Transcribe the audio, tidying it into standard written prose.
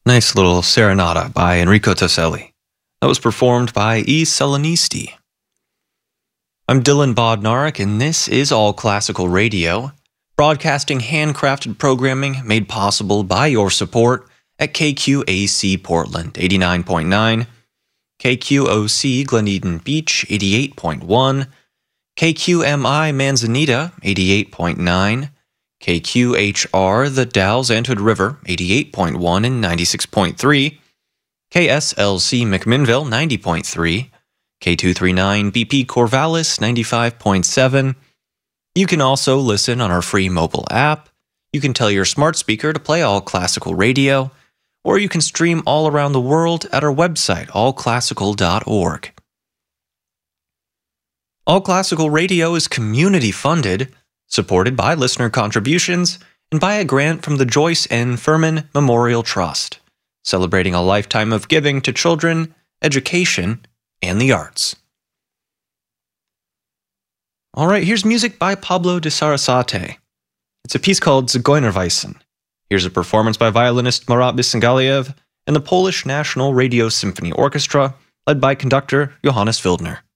Nice little serenata by Enrico Tosselli. That was performed by E. Selenisti. I'm Dylan Bodnarik, and this is All Classical Radio, broadcasting handcrafted programming made possible by your support at KQAC Portland 89.9, KQOC Gleneden Beach 88.1, KQMI Manzanita 88.9, KQHR The Dalles Antwood River 88.1 and 96.3, KSLC McMinnville 90.3, K239 BP Corvallis 95.7. You can also listen on our free mobile app. You can tell your smart speaker to play All Classical Radio, or you can stream all around the world at our website, allclassical.org. All Classical Radio is community funded, supported by listener contributions, and by a grant from the Joyce N. Furman Memorial Trust, celebrating a lifetime of giving to children, education, and the arts. All right, here's music by Pablo de Sarasate. It's a piece called Zigeunerweisen. Here's a performance by violinist Marat Bisangaliev and the Polish National Radio Symphony Orchestra, led by conductor Johannes Wildner.